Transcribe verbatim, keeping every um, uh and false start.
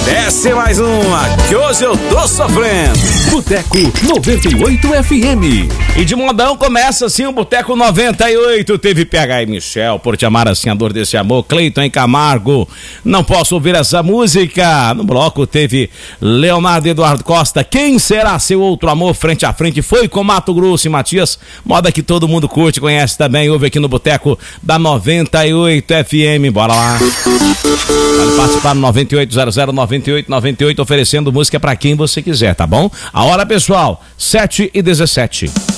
Desce mais uma, que hoje eu tô sofrendo. Boteco noventa e oito F M. E de modão começa assim o Boteco noventa e oito. Teve P H e Michel, Por Te Amar Assim, A Dor Desse Amor, Cleiton em Camargo, Não Posso Ouvir Essa Música. No bloco teve Leonardo Eduardo Costa, Quem Será Seu Outro Amor, Frente a Frente, foi com Mato Grosso e Matias, moda que todo mundo curte, conhece também, ouve aqui no Boteco da noventa e oito F M. Bora lá. Pode participar no nove oito zero zero nove oito nove oito, oferecendo música pra quem você quiser, tá bom? A hora, pessoal, sete e dezessete.